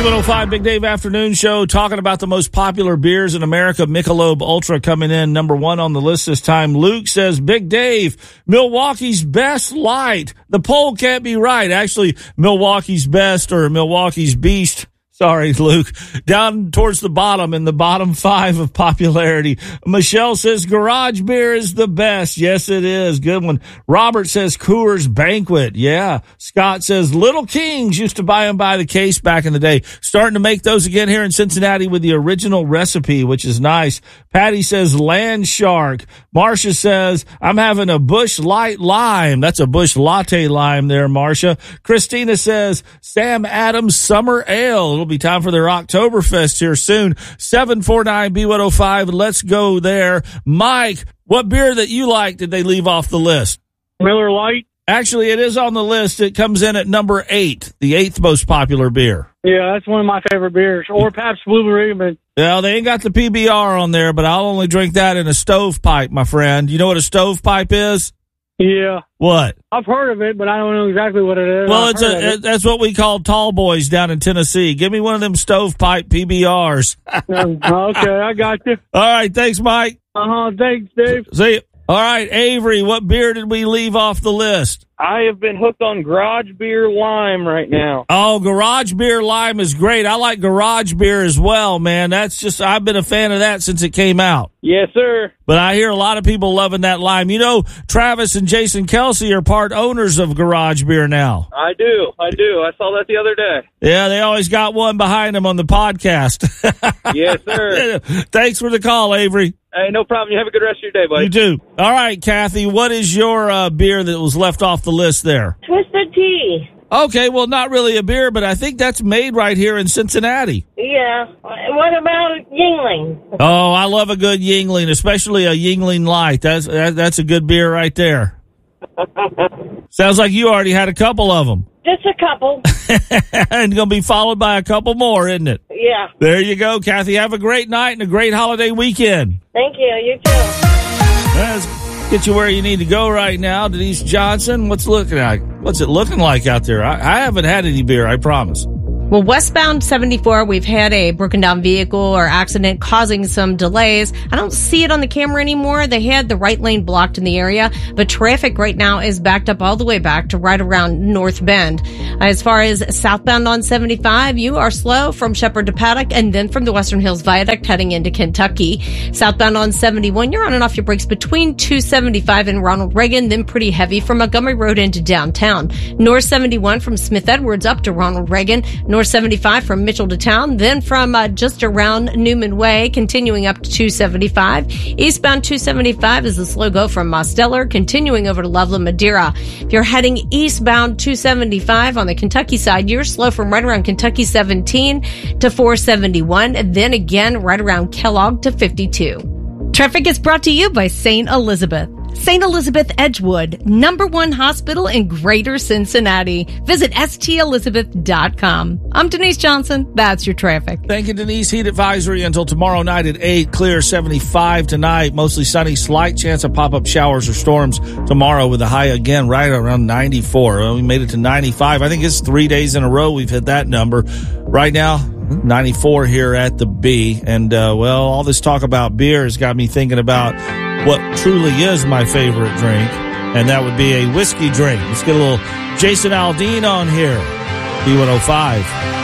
105 Big Dave Afternoon Show, talking about the most popular beers in America. Michelob Ultra coming in number one on the list this time. Luke says, Big Dave, Milwaukee's Best Light. The poll can't be right. Actually, Milwaukee's Best or Milwaukee's Beast. Sorry, Luke. Down towards the bottom in the bottom five of popularity. Michelle says garage beer is the best. Yes, it is. Good one. Robert says Coors Banquet. Yeah. Scott says Little Kings used to buy them by the case back in the day. Starting to make those again here in Cincinnati with the original recipe, which is nice. Patty says Land Shark. Marcia says I'm having a Busch Light Lime. That's a Busch Latte Lime there, Marcia. Christina says Sam Adams Summer Ale. It'll be time for their Oktoberfest here soon. 749B105. Let's go there. Mike, what beer that you like did they leave off the list? Miller Lite. Actually, it is on the list. It comes in at number 8, the 8th most popular beer. Yeah, that's one of my favorite beers. Or Pabst Blue Ribbon. Well, they ain't got the PBR on there, but I'll only drink that in a stovepipe, my friend. You know what a stovepipe is? Yeah. What? I've heard of it, but I don't know exactly what it is. Well, that's what we call tall boys down in Tennessee. Give me one of them stovepipe PBRs. Okay, I got you. All right, thanks, Mike. Thanks, Dave. See you. All right, Avery, what beer did we leave off the list? I have been hooked on Garage Beer Lime right now. Oh, Garage Beer Lime is great. I like Garage Beer as well, man. I've been a fan of that since it came out. Yes, sir. But I hear a lot of people loving that lime. You know, Travis and Jason Kelsey are part owners of Garage Beer now. I do. I saw that the other day. Yeah, they always got one behind them on the podcast. Yes, sir. Thanks for the call, Avery. Hey, no problem. You have a good rest of your day, buddy. You too. All right, Kathy, what is your beer that was left off the list there? Twisted Tea. Okay, well, not really a beer, but I think that's made right here in Cincinnati. Yeah. What about Yuengling? Oh, I love a good Yuengling, especially a Yuengling Light. That's a good beer right there. Sounds like you already had a couple of them. Just a couple. And going to be followed by a couple more, isn't it? Yeah. There you go, Kathy. Have a great night and a great holiday weekend. Thank you. You too. Let's get you where you need to go right now. Denise Johnson, what's it looking like out there? I haven't had any beer, I promise. Well, westbound 74, we've had a broken down vehicle or accident causing some delays. I don't see it on the camera anymore. They had the right lane blocked in the area, but traffic right now is backed up all the way back to right around North Bend. As far as southbound on 75, you are slow from Shepherd to Paddock and then from the Western Hills Viaduct heading into Kentucky. Southbound on 71, you're on and off your brakes between 275 and Ronald Reagan, then pretty heavy from Montgomery Road into downtown. North 71 from Smith Edwards up to Ronald Reagan. North 75 from Mitchell to town, then from just around Newman Way, continuing up to 275. Eastbound 275 is a slow go from Mosteller, continuing over to Loveland, Madeira. If you're heading eastbound 275 on the Kentucky side, you're slow from right around Kentucky 17 to 471, and then again right around Kellogg to 52. Traffic is brought to you by St. Elizabeth. St. Elizabeth Edgewood, #1 hospital in Greater Cincinnati. Visit stelizabeth.com. I'm Denise Johnson. That's your traffic. Thank you, Denise. Heat advisory until tomorrow night at 8. Clear 75 tonight. Mostly sunny. Slight chance of pop-up showers or storms tomorrow with a high again right around 94. We made it to 95. I think it's 3 days in a row we've hit that number. Right now, 94 here at the B. And, all this talk about beer has got me thinking about what truly is my favorite drink, and that would be a whiskey drink. Let's get a little Jason Aldean on here. B105.